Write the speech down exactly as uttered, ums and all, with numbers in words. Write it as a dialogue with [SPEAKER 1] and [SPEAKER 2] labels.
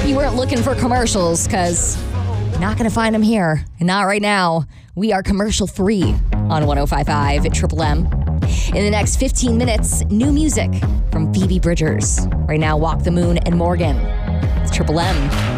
[SPEAKER 1] you weren't looking for commercials, because you're not going to find them here. And not right now. We are commercial free on one oh five point five at Triple M. In the next fifteen minutes, new music from Phoebe Bridgers. Right now, Walk the Moon and Morgan. It's Triple M.